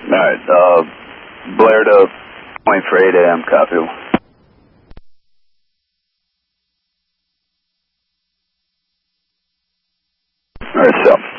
Alright, Blair to point for 8 a.m. Copy. Alright, so.